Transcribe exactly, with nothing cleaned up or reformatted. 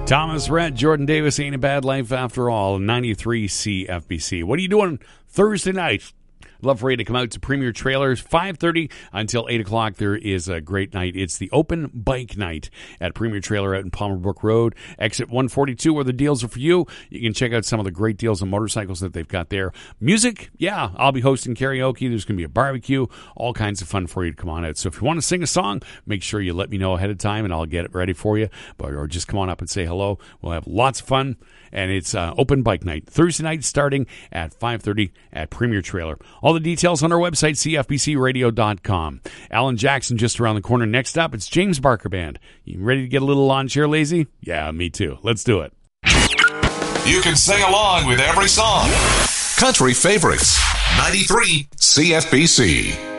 Thomas Rhett, Jordan Davis, Ain't a Bad Life After All, ninety-three C F B C. What are you doing Thursday night? Love for you to come out to Premier Trailers, five thirty until eight o'clock. There is a great night. It's the open bike night at Premier Trailer out in Palmer Brook Road, exit one forty-two, where the deals are for you. You can check out some of the great deals on motorcycles that they've got there. Music, yeah, I'll be hosting karaoke. There's going to be a barbecue, all kinds of fun for you to come on out. So if you want to sing a song, make sure you let me know ahead of time, and I'll get it ready for you. But Or just come on up and say hello. We'll have lots of fun, and it's uh, open bike night. Thursday night starting at five thirty at Premier Trailer. All the details on our website, c f b c radio dot com. Alan Jackson just around the corner. Next up, it's James Barker Band. You ready to get a little lawn chair lazy? Yeah, me too. Let's do it. You can sing along with every song. Country favorites. ninety-three C F B C.